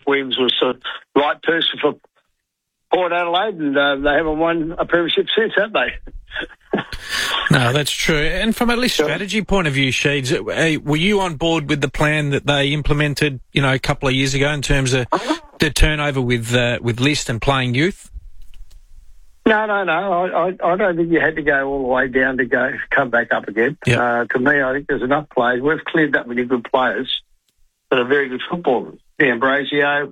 Williams was the right person for Port Adelaide, and they haven't won a premiership since, have they? No, that's true. And from a list strategy point of view, Sheeds, were you on board with the plan that they implemented, a couple of years ago in terms of the turnover with list and playing youth? No. I don't think you had to go all the way down to come back up again. Yep. To me, I think there's enough players. We've cleared up many good players that are very good footballers. D'Ambrosio,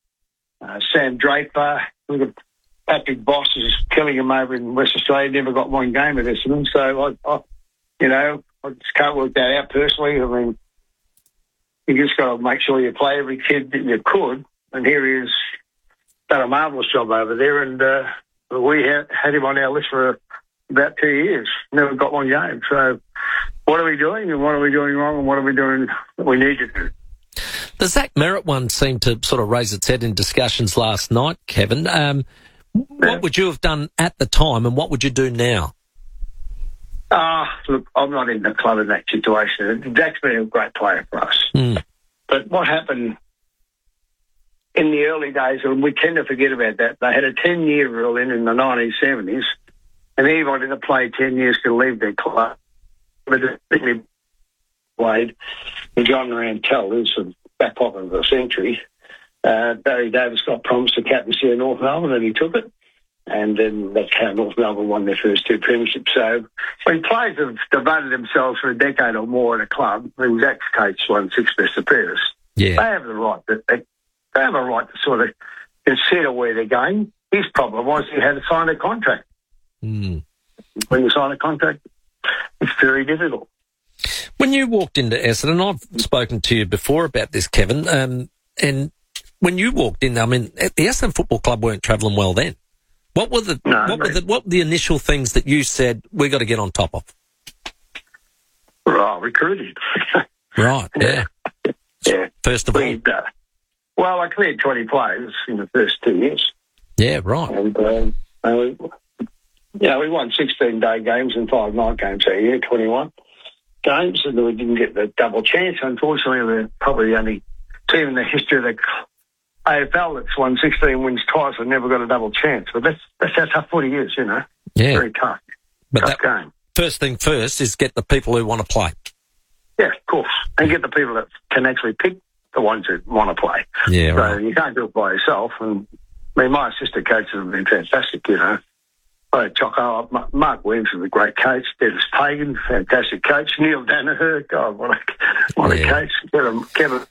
Sam Draper, we've got Patrick Boss is killing him over in West Australia. Never got one game at Essendon, so I just can't work that out personally. I mean, you just got to make sure you play every kid that you could. And here he has done a marvellous job over there, and we had him on our list for about 2 years. Never got one game. So what are we doing, and what are we doing wrong, and what are we doing that we need to do? The Zach Merritt one seemed to sort of raise its head in discussions last night, Kevin. What would you have done at the time, and what would you do now? Look, I'm not in the club in that situation. Zach's been a great player for us. But what happened in the early days, and we tend to forget about that, they had a 10-year rule in the 1970s, and anybody that played 10 years could leave their club. But particularly Wade and John Rantell, who's the back pocket of the century. Barry Davis got promised the captaincy of North Melbourne, and he took it. And then that's how North Melbourne won their first 2 premierships. So when players have devoted themselves for a decade or more at a club, I mean, Zach's coach won 6 best appearances. Yeah. They have the right. They have a right to sort of consider where they're going. His problem was he had to sign a contract. When you sign a contract, it's very difficult. When you walked into Essendon, I've spoken to you before about this, Kevin, and when you walked in, I mean, the Essendon Football Club weren't travelling well then. What were the initial things that you said we got to get on top of? Recruiting. Right. Yeah. First of all, well, I cleared 20 players in the first 2 years. Yeah. Right. And we won 16-day games and 5 night games that year, 21 games, and we didn't get the double chance. Unfortunately, we're probably the only team in the history of the AFL that's won 16 wins twice and never got a double chance. But that's how tough footy is, Yeah. Very tough. But tough game. First thing first is get the people who want to play. Yeah, of course. And get the people that can actually pick the ones that want to play. Yeah, so right. You can't do it by yourself. And I mean, my assistant coaches have been fantastic, Mark Williams is a great coach. Dennis Pagan, fantastic coach. Neil Danaher, God, what a coach. Kevin,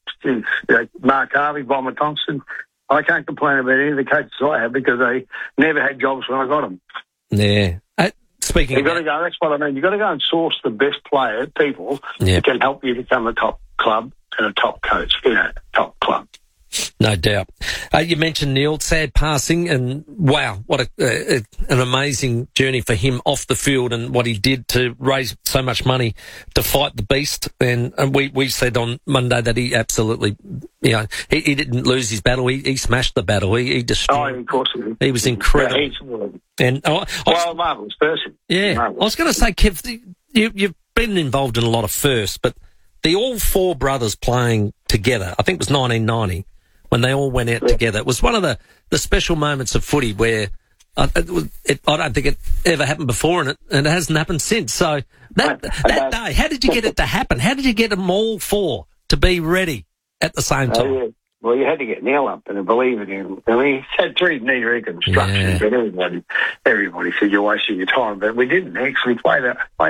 Mark Harvey, Bomber Thompson. I can't complain about any of the coaches I have because they never had jobs when I got them. Yeah. Speaking you've got to go, that's what I mean. You've got to go and source the best people that can help you become a top club and a top coach in a top club. No doubt. You mentioned Neil, sad passing, and wow, what an amazing journey for him off the field and what he did to raise so much money to fight the beast. And we said on Monday that he absolutely, he didn't lose his battle. He smashed the battle. He destroyed. Oh, of course he did. He was incredible. And marvellous person. Yeah. Marvellous. I was going to say, Kev, you've been involved in a lot of firsts, but the all 4 brothers playing together, I think it was 1990, when they all went out together. It was one of the special moments of footy where I don't think it ever happened before, and it hasn't happened since. So that day, how did you get it to happen? How did you get them all 4 to be ready at the same time? Yeah. Well, you had to get Neil up and believe in him. I mean, he had 3 knee reconstructions, but everybody said you're wasting your time. But we didn't. He actually played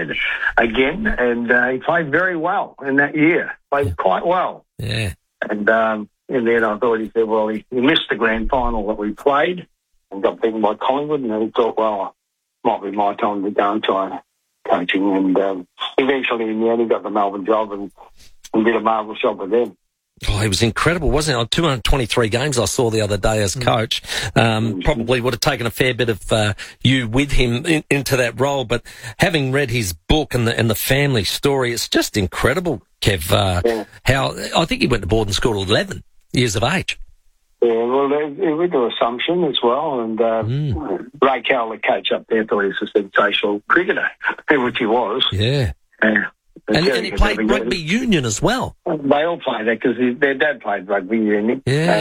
again, and he played very well in that year. Played quite well. Yeah. And in the end, I thought he said, well, he missed the grand final that we played and got beaten by Collingwood, and he thought, well, it might be my time to go and try coaching. And eventually, in the end, he got the Melbourne job and did a marvellous job with them. Oh, he was incredible, wasn't he? 223 games I saw the other day as coach. Probably would have taken a fair bit of you with him into that role. But having read his book and the family story, it's just incredible, Kev. How I think he went to boarding school at 11 years of age. Yeah, well, we went to Assumption as well, and Ray Carroll, the coach up there, thought he was a sensational cricketer, which he was. Yeah. And he played rugby union as well. They all played that because their dad played rugby union. Yeah.